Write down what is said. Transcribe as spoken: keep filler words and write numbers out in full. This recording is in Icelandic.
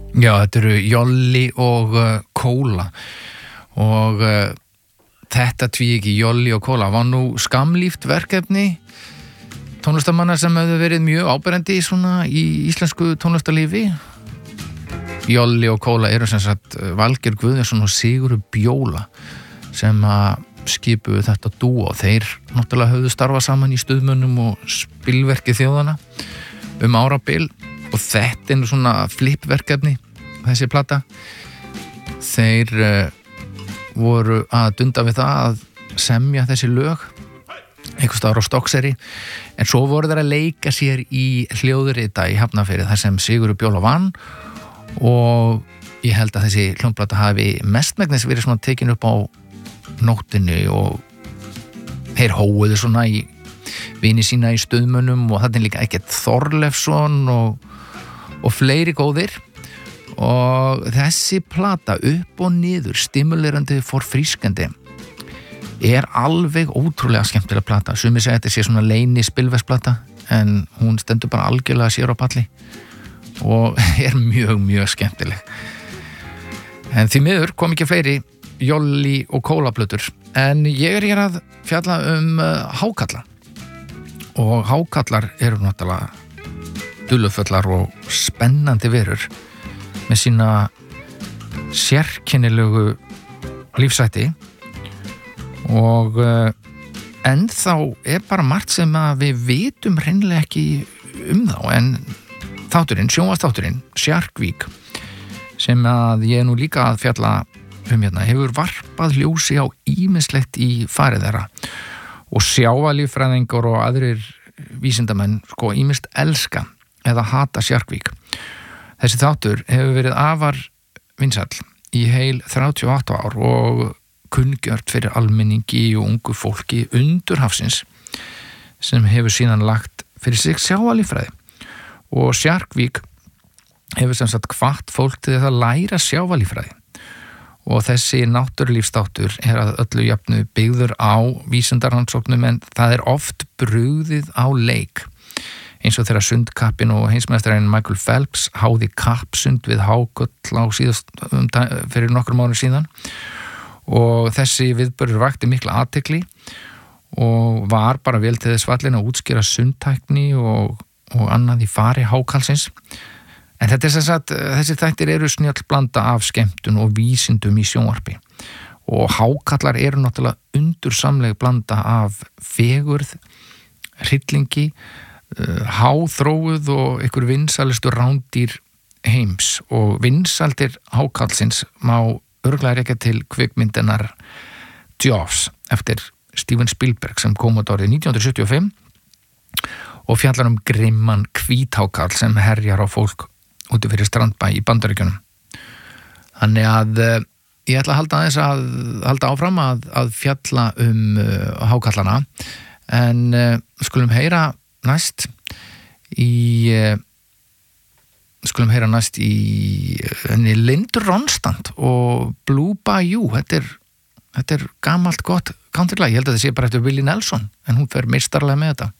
Já, þetta eru Jolli og uh, Kóla og uh, þetta tvíeyki Jolli og Kóla var nú skamlíft verkefni tónlistamanna sem hefðu verið mjög áberandi í svona í íslensku tónlistarlífi. Jolli og Kóla eru sem sagt Valgeir Guðjónsson og Sigurður Bjóla sem að skipuðu þetta dúo. Þeir náttúrulega höfðu starfað saman í stuðmönnum og spilverki þjóðana um árabil og þetta er svona flipverkefni þessi plata. Þeir uh, voru að dunda við það að semja þessi lög einhvers staðar á Stokkseyri en svo voru þeir að leika sér í Hljóðrita í Hafnarfirði þar sem Sigurður Bjóla vann og ég held að þessi hljómplata hafi mestmegnis verið svona tekin upp á nóttinni og þeir hóuðu svona í vini sína í stuðmönnum og þetta er líka ekkert Þorleifsson og, og fleiri góðir og þessi plata upp og niður stimulerandi forfrískandi er alveg ótrúlega skemmtilega plata. Sumir segja þetta sé svona leyni spilvesplata en hún stendur bara algjörlega sér á palli og er mjög, mjög skemmtileg. En því miður kom ekki fleiri Jolli og Kóla plötur en ég er hér að fjalla um uh, hákalla og hákallar eru náttúrulega dullufullar og spennandi verur með sína sérkennilegu lífsætti og uh, ennþá er bara margt sem að við vitum hreinlega ekki um þá en þátturinn, sjónvarpsþátturinn Sjarkvík sem að ég er nú líka að fjalla um hérna hefur varpað ljósi á ýmislegt í farið þeirra og sjávarlíffræðingar og aðrir vísindamenn sko ýmist elska eða hata Sjarkvík. Þessi þáttur hefur verið afar vinsæll í heil þrjátíu og átta ár og kunngjört fyrir almenningi og ungu fólki undur hafsins sem hefur síðan lagt fyrir sig sjávarlíffræði og Sjarkvík hefur sem sagt hvatt fólk til þess að læra sjávarlíffræði og þessi náttúrulífsþáttur er að öllu jafnu byggður á vísindarannsóknum en það er oft brugðið á leik eins og þegar sundkappinn og heimsmeistarinn Michael Phelps háði kappsund við Háköll á síðast um, fyrir nokkrum árum síðan og þessi viðburður vakti mikla athygli og var bara vel til þess fallin að útskýra sundtækni og, og annað í fari hákallsins. En þetta er sem sagt, þessi þættir eru snjöll blanda af skemmtun og vísindum í sjónvarpi og hákallar eru náttúrulega undursamleg blanda af fegurð, hryllingi, háþróuð og einhver vinsælustu rándýr heims og vinsældir hákallsins má örugglega rekja til kvikmyndarinnar Jaws eftir Steven Spielberg sem kom út árið nítján hundruð sjötíu og fimm og fjallar um grimman hvíthákall sem herjar á fólk úti fyrir strandbæ í Bandaríkjunum. Þannig að uh, ég ætla að halda aðeins að halda áfram að, að fjalla um uh, hákallana en uh, skulum heyra næst í uh, skulum heyra næst í henni Lindu Ronstadt og Blue Bayou. Þetta er, þetta er gamalt gott countrylag. Ég held að þetta sé bara eftir Willie Nelson en hún fer meistarlega með þetta.